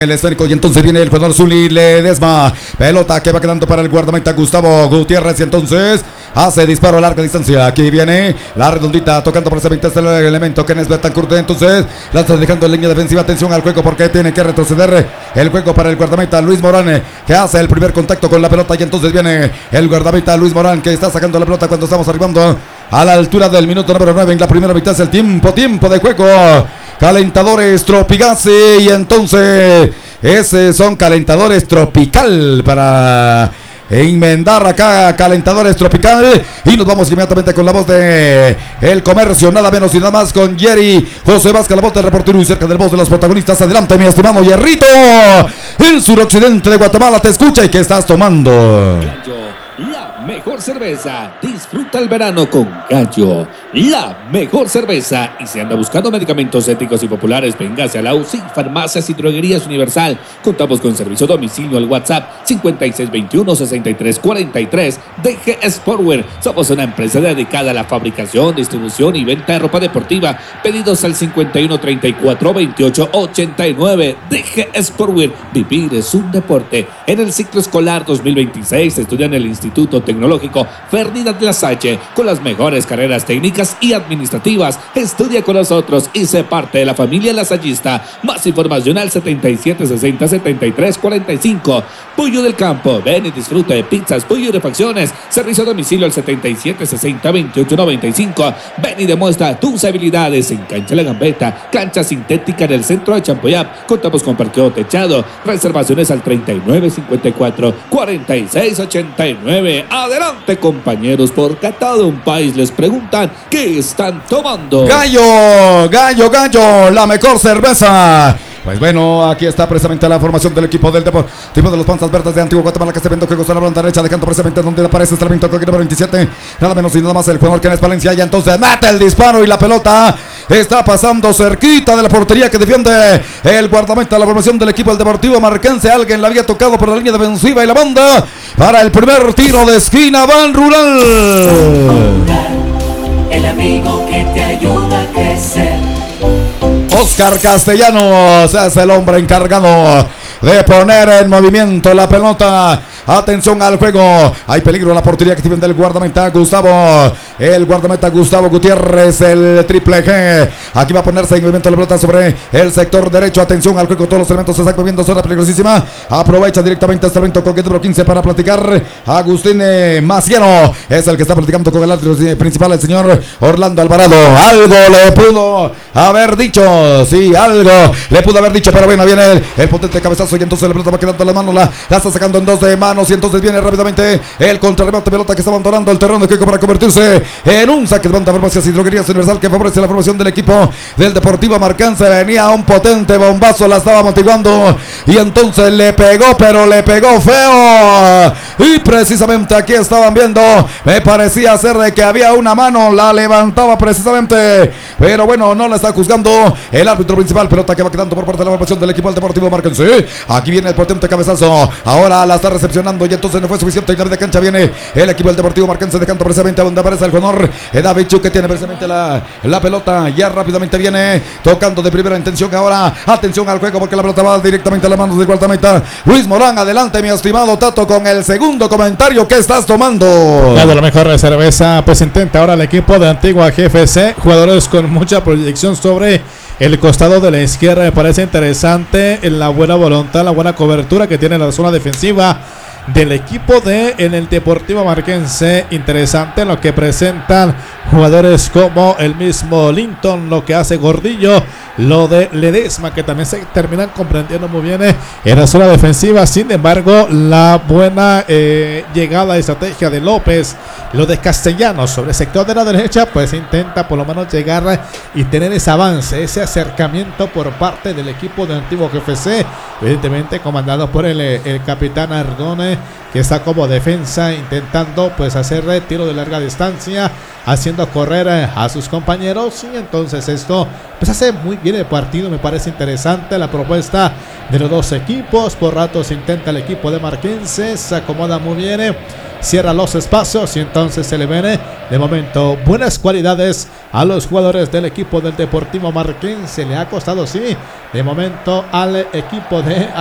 El esférico y entonces viene el jugador Zuli Ledesma. Pelota que va quedando para el guardameta Gustavo Gutiérrez y entonces hace disparo a larga distancia. Aquí viene la redondita tocando precisamente este elemento que es Betancourt. Entonces la está dejando en línea defensiva. Atención al juego porque tiene que retroceder el juego para el guardameta Luis Morán, que hace el primer contacto con la pelota y entonces viene el guardameta Luis Morán que está sacando la pelota cuando estamos arribando a la altura del minuto número 9 en la primera mitad. Es el tiempo de juego. Calentadores Tropigase y entonces esos son calentadores tropical para enmendar acá, calentadores tropical, y nos vamos inmediatamente con la voz de El Comercio, nada menos y nada más con Jerry José Vázquez, la voz del reportero y cerca del voz de los protagonistas. Adelante mi estimado Hierrito, el suroccidente de Guatemala te escucha. ¿Y qué estás tomando? La mejor cerveza. Disfruta el verano con Gallo, la mejor cerveza. Y si anda buscando medicamentos éticos y populares, véngase a la UCI, Farmacias y Droguerías Universal. Contamos con servicio a domicilio al WhatsApp 5621-6343. DG Sportwear. Somos una empresa dedicada a la fabricación, distribución y venta de ropa deportiva. Pedidos al 5134-2889. DG Sportwear. Vivir es un deporte. En el ciclo escolar 2026 estudia en el Instituto Tecnológico Ferdinand Lasalle con las mejores carreras técnicas y administrativas. Estudia con nosotros y sé parte de la familia lasallista. Más información al 7760-7345. Pollo del Campo. Ven y disfruta de pizzas, pollo y refacciones. Servicio a domicilio al 7760-2895. Ven y demuestra tus habilidades en Cancha La Gambeta, cancha sintética en el centro de Champoyap. Contamos con parqueo techado. Reservaciones al 3954-4689. Adelante, compañeros, porque a todo un país les preguntan qué están tomando. Gallo, la mejor cerveza. Pues bueno, aquí está precisamente la formación del equipo del Deportivo de los Panzas Verdes de Antigua Guatemala, que se vende juegos a la banda derecha, dejando precisamente donde aparece este elemento con el número 27, nada menos y nada más el jugador que es Palencia, y entonces mata el disparo y la pelota está pasando cerquita de la portería que defiende el guardameta. La formación del equipo del Deportivo Marquense, alguien la había tocado por la línea defensiva y la banda para el primer tiro de esquina. Ban Rural, el amigo que te ayuda a crecer. Oscar Castellanos es el hombre encargado de poner en movimiento la pelota. Atención al juego. Hay peligro en la portería que tiene el guardameta Gustavo. El guardameta Gustavo Gutiérrez, el triple G. Aquí va a ponerse en movimiento la pelota sobre el sector derecho. Atención al juego. Todos los elementos se están moviendo. Zona peligrosísima. Aprovecha directamente este evento con el número 15 para platicar. Agustín Maciano es el que está platicando con el árbitro principal, el señor Orlando Alvarado. Algo le pudo haber dicho. Sí, algo le pudo haber dicho. Pero bueno, viene el potente cabezazo. Y entonces la pelota va quedando en la mano. La está sacando en dos de manos. Y entonces viene rápidamente el contrarremate, pelota que está abandonando el terreno de juego para convertirse en un saque de banda. Farmacias y Droguerías Universal, que favorece la formación del equipo del Deportivo Marquense. Venía un potente bombazo, la estaba motivando y entonces le pegó, pero le pegó feo. Y precisamente aquí estaban viendo, me parecía ser de que había una mano, la levantaba precisamente, pero bueno, no la está juzgando el árbitro principal. Pelota que va quedando por parte de la formación del equipo del Deportivo Marquense. Aquí viene el potente cabezazo, ahora la está recepcionando y entonces no fue suficiente. Y la de cancha viene el equipo del Deportivo Marquense, dejando precisamente donde aparece el jugador David Chu, que tiene precisamente la pelota. Ya rápidamente viene tocando de primera intención. Ahora atención al juego porque la pelota va directamente a las manos del guardameta Luis Morán. Adelante, mi estimado Tato, con el segundo comentario. ¿Qué estás tomando? La mejor cerveza, pues intenta ahora el equipo de Antigua GFC, jugadores con mucha proyección sobre el costado de la izquierda. Me parece interesante la buena voluntad, la buena cobertura que tiene la zona defensiva del equipo de en el Deportivo Marquense. Interesante lo que presentan jugadores como el mismo Linton, lo que hace Gordillo, lo de Ledesma, que también se terminan comprendiendo muy bien en la zona defensiva. Sin embargo, la buena llegada y estrategia de López, lo de Castellanos sobre el sector de la derecha, pues intenta por lo menos llegar y tener ese avance, ese acercamiento por parte del equipo de Antiguo GFC, evidentemente comandado por el capitán Ardone, que está como defensa intentando pues hacer tiro de larga distancia, haciendo correr a sus compañeros. Y entonces esto pues hace muy bien el partido. Me parece interesante la propuesta de los dos equipos. Por ratos intenta el equipo de Marquense, se acomoda muy bien cierra los espacios y entonces se le ven de momento buenas cualidades a los jugadores del equipo del Deportivo Marquense. Le ha costado, sí, de momento al equipo de